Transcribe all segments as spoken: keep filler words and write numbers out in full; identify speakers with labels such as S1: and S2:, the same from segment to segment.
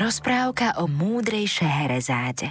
S1: Rozprávka o múdrej Šeherezáde.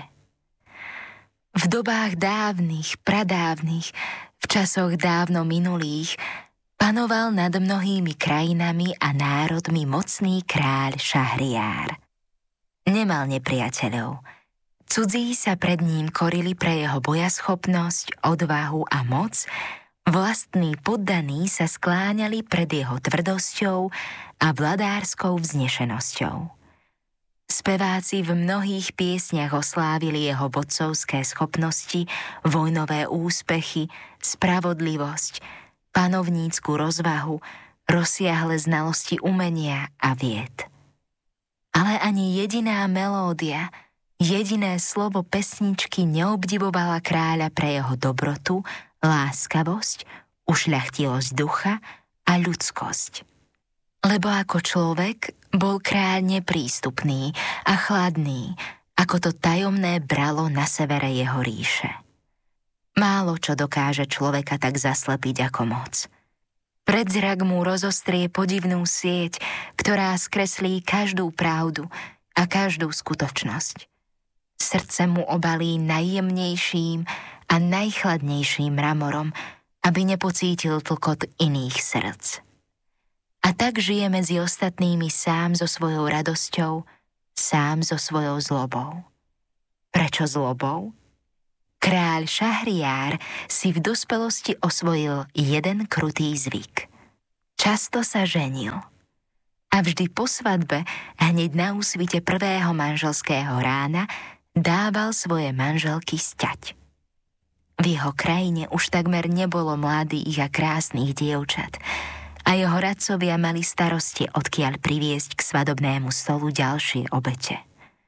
S1: V dobách dávnych, pradávnych, v časoch dávno minulých, panoval nad mnohými krajinami a národmi mocný kráľ Šahriár. Nemal nepriateľov. Cudzí sa pred ním korili pre jeho bojaschopnosť, odvahu a moc, vlastní poddaní sa skláňali pred jeho tvrdosťou a vladárskou vznešenosťou. Speváci v mnohých piesniach oslávili jeho vodcovské schopnosti, vojnové úspechy, spravodlivosť, panovnícku rozvahu, rozsiahle znalosti umenia a vied. Ale ani jediná melódia, jediné slovo pesničky neobdivovala kráľa pre jeho dobrotu, láskavosť, ušľachtilosť ducha a ľudskosť. Lebo ako človek bol kráľ neprístupný a chladný, ako to tajomné bralo na severe jeho ríše. Málo čo dokáže človeka tak zaslepiť ako moc. Predzrak mu rozostrie podivnú sieť, ktorá skreslí každú pravdu a každú skutočnosť. Srdce mu obalí najjemnejším a najchladnejším mramorom, aby nepocítil tlkot iných srdc. A tak žije medzi ostatnými sám so svojou radosťou, sám so svojou zlobou. Prečo zlobou? Kráľ Šahriár si v dospelosti osvojil jeden krutý zvyk. Často sa ženil. A vždy po svadbe, hneď na úsvite prvého manželského rána, dával svoje manželky sťať. V jeho krajine už takmer nebolo mladých a krásnych dievčat, a jeho radcovia mali starosti, odkiaľ priviesť k svadobnému stolu ďalšie obete.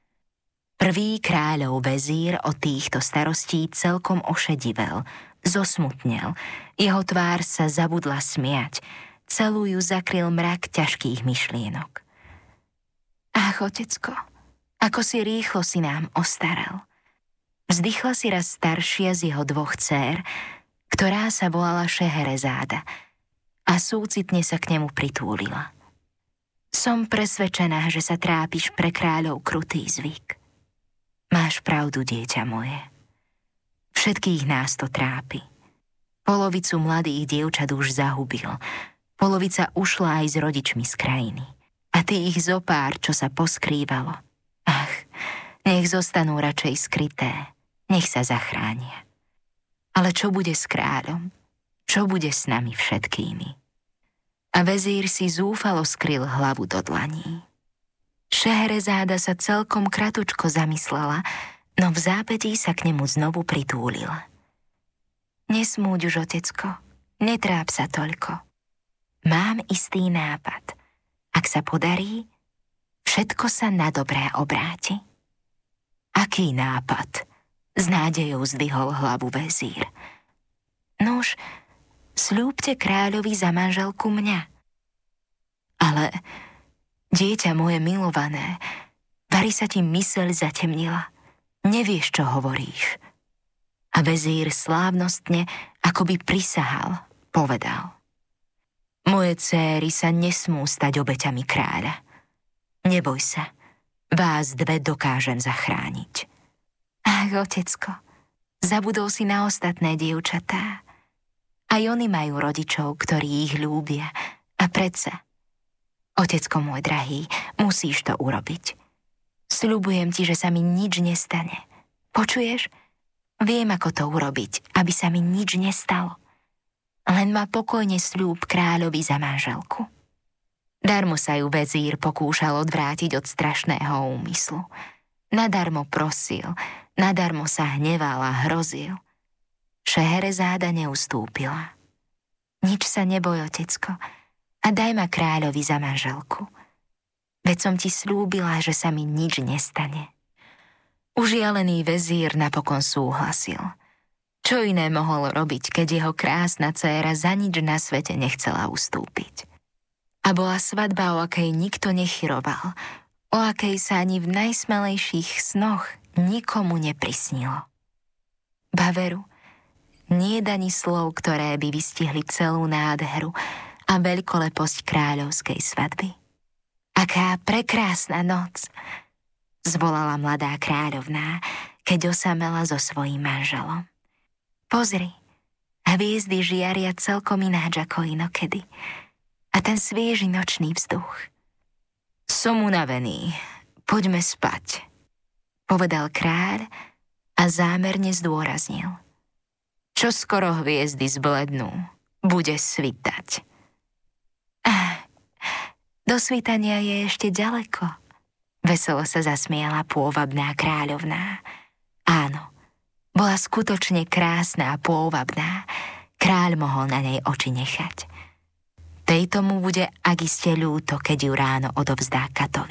S1: Prvý kráľov vezír od týchto starostí celkom ošedivel, zosmutnel, jeho tvár sa zabudla smiať, celú ju zakryl mrak ťažkých myšlienok. Ach, otecko, ako si rýchlo si nám ostaral. Vzdychla si raz staršia z jeho dvoch dcér, ktorá sa volala Šeherezáda, a súcitne sa k nemu pritúlila. Som presvedčená, že sa trápiš pre kráľov krutý zvyk. Máš pravdu, dieťa moje. Všetkých nás to trápi. Polovicu mladých dievčat už zahubil, polovica ušla aj s rodičmi z krajiny. A tých zopár, čo sa poskrývalo, ach, nech zostanú radšej skryté, nech sa zachránia. Ale čo bude s kráľom? Čo bude s nami všetkými? A vezír si zúfalo skryl hlavu do dlaní. Šeherezáda sa celkom kratučko zamyslela, no v zápätí sa k nemu znovu pritúlila. Nesmúď už, otecko, netráp sa toľko. Mám istý nápad. Ak sa podarí, všetko sa na dobré obráti. Aký nápad? S nádejou zdvihol hlavu vezír. Nuž, sľúbte kráľovi za manželku mňa. Ale, dieťa moje milované, vari sa ti myseľ zatemnila. Nevieš, čo hovoríš. A vezír slávnostne, akoby prisahal, povedal. Moje céry sa nesmú stať obeťami kráľa. Neboj sa, vás dve dokážem zachrániť. Ach, otecko, zabudol si na ostatné dievčatá. Aj oni majú rodičov, ktorí ich ľúbia. A predsa, otecko môj drahý, musíš to urobiť. Sľubujem ti, že sa mi nič nestane. Počuješ? Viem, ako to urobiť, aby sa mi nič nestalo. Len ma pokojne sľúb kráľovi za manželku. Darmo sa ju vezír pokúšal odvrátiť od strašného úmyslu. Nadarmo prosil, nadarmo sa hneval a hrozil. Šeherezáda neustúpila. Nič sa neboj, otecko, a daj ma kráľovi za manželku. Veď som ti slúbila, že sa mi nič nestane. Užialený vezír napokon súhlasil. Čo iné mohol robiť, keď jeho krásna dcéra za nič na svete nechcela ustúpiť? A bola svadba, o akej nikto nechyroval, o akej sa ani v najsmelejších snoch nikomu neprisnilo. Baveru, nie je ani slov, ktoré by vystihli celú nádheru a veľkoleposť kráľovskej svadby. Aká prekrásna noc! zvolala mladá kráľovná, keď osamela so svojím manželom. Pozri, hviezdy žiaria celkom ináč ako inokedy. A ten svieži nočný vzduch. Som unavený, poďme spať, povedal kráľ a zámerne zdôraznil. Čo skoro hviezdy zblednú, bude svitať. Ah, do svitania je ešte ďaleko. Veselo sa zasmiala pôvabná kráľovná. Áno, bola skutočne krásna a pôvabná. Kráľ mohol na nej oči nechať. Tejto mu bude akiste ľúto, keď ju ráno odovzdá katovi.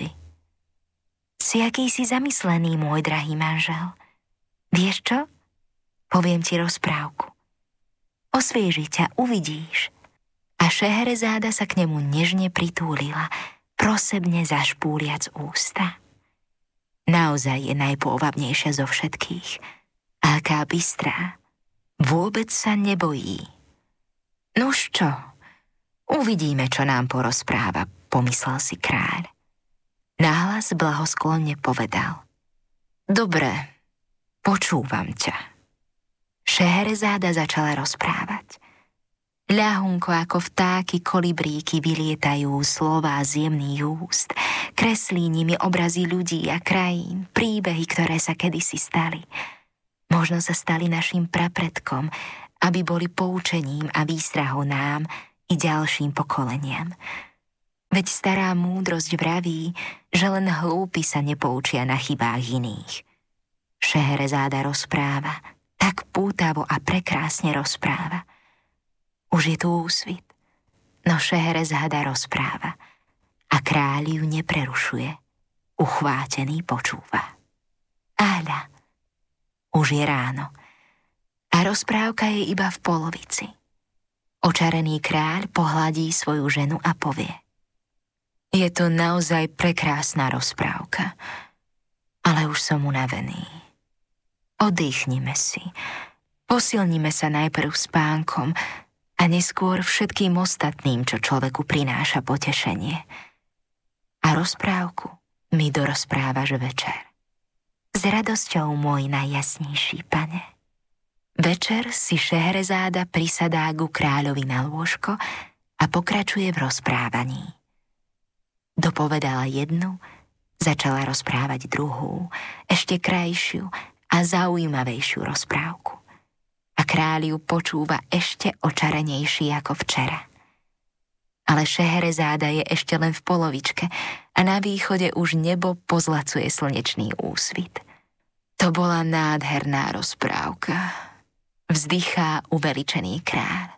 S1: Si akýsi zamyslený, môj drahý manžel. Vieš čo? Poviem ti rozprávku. Osvieži ťa, uvidíš. A Šeherezáda sa k nemu nežne pritúlila, prosebne zašpúliac ústa. Naozaj je najpôvabnejšia zo všetkých. A aká bystrá. Vôbec sa nebojí. Nuž čo? Uvidíme, čo nám porozpráva, pomyslel si kráľ. Nahlas blahosklonne povedal. Dobre, počúvam ťa. Šeherezáda začala rozprávať. Ľahunko ako vtáky kolibríky vylietajú slová z jemných úst, kreslí nimi obrazy ľudí a krajín, príbehy, ktoré sa kedysi stali. Možno sa stali našim prapredkom, aby boli poučením a výstrahou nám i ďalším pokoleniam. Veď stará múdrosť vraví, že len hlúpi sa nepoučia na chybách iných. Šeherezáda rozpráva, tak pútavo a prekrásne rozpráva. Už je tu úsvit, no Šeherezáda rozpráva a kráľ ju neprerušuje. Uchvátený počúva. Áľa, už je ráno a rozprávka je iba v polovici. Očarený kráľ pohľadí svoju ženu a povie. Je to naozaj prekrásna rozprávka, ale už som unavený. Oddychnime si, posilnime sa najprv spánkom a neskôr všetkým ostatným, čo človeku prináša potešenie. A rozprávku mi dorozprávaš večer. S radosťou, môj najjasnejší pane. Večer si Šeherezáda prisadá ku kráľovi na lôžko a pokračuje v rozprávaní. Dopovedala jednu, začala rozprávať druhú, ešte krajšiu a zaujímavejšiu rozprávku. A kráľ ju počúva ešte očarenejší ako včera. Ale Šeherezáda je ešte len v polovičke a na východe už nebo pozlacuje slnečný úsvit. To bola nádherná rozprávka. Vzdychá uveličený kráľ.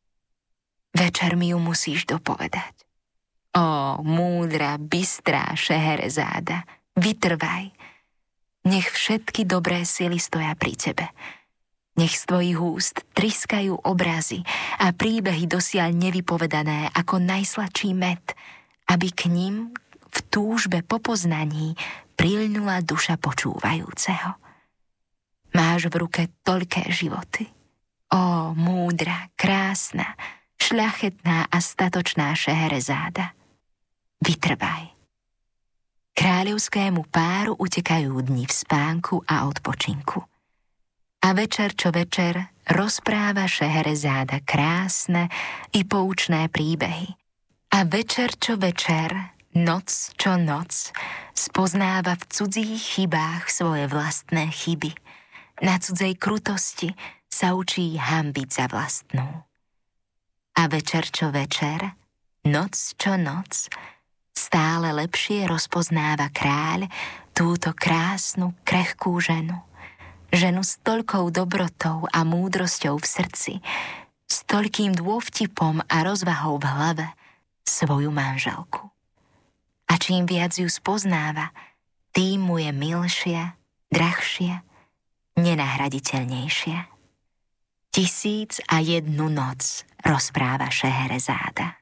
S1: Večer mi ju musíš dopovedať. Ó, múdra, bystrá Šeherezáda, vytrvaj. Nech všetky dobré sily stoja pri tebe. Nech z tvojich úst triskajú obrazy a príbehy dosiaľ nevypovedané ako najsladší med, aby k nim v túžbe po poznaní prilnula duša počúvajúceho. Máš v ruke toľké životy. Ó, múdra, krásna, šľachetná a statočná Šeherezáda. Vytrvaj. Kráľovskému páru utekajú dni v spánku a odpočinku. A večer čo večer rozpráva Šeherezáda krásne i poučné príbehy. A večer čo večer, noc čo noc, spoznáva v cudzích chybách svoje vlastné chyby. Na cudzej krutosti sa učí hanbiť za vlastnú. A večer čo večer, noc čo noc, stále lepšie rozpoznáva kráľ túto krásnu, krehkú ženu. Ženu s toľkou dobrotou a múdrosťou v srdci, s toľkým dôvtipom a rozvahou v hlave, svoju manželku. A čím viac ju spoznáva, tým mu je milšia, drahšia, nenahraditeľnejšia. Tisíc a jednu noc rozpráva Šeherezáda.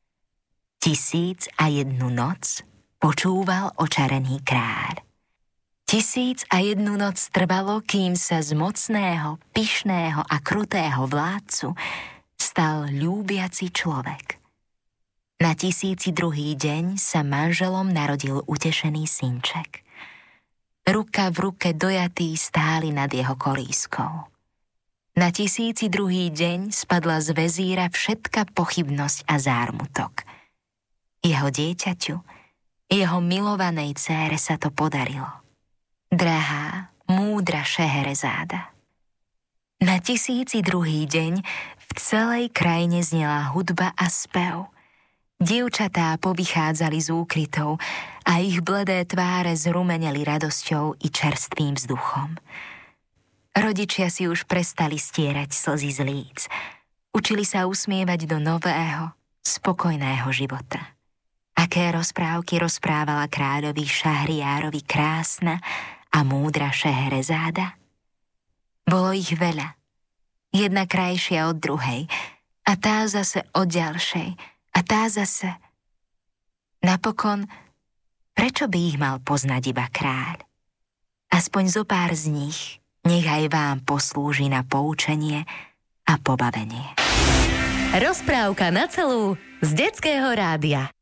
S1: Tisíc a jednu noc počúval očarený kráľ. Tisíc a jednu noc trvalo, kým sa z mocného, pyšného a krutého vládcu stal ľúbiaci človek. Na tisíci druhý deň sa manželom narodil utešený synček. ruka v ruke dojatí stáli nad jeho kolískou. Na tisíci druhý deň spadla z vezíra všetka pochybnosť a zármutok. Jeho dieťaťu, jeho milovanej dcére sa to podarilo. Drahá, múdra Šeherezáda. Na tisíci druhý deň v celej krajine znela hudba a spev. Dievčatá povychádzali z úkrytov a ich bledé tváre zrumeneli radosťou i čerstvým vzduchom. Rodičia si už prestali stierať slzy z líc. Učili sa usmievať do nového, spokojného života. Aké rozprávky rozprávala kráľovi Šahriárovi krásna a múdra Šeherezáda? Bolo ich veľa. Jedna krajšia od druhej a tá zase od ďalšej a tá zase. Napokon, prečo by ich mal poznať iba kráľ? Aspoň zo pár z nich nech aj vám poslúži na poučenie a pobavenie.
S2: Rozprávka na celú z Detského rádia.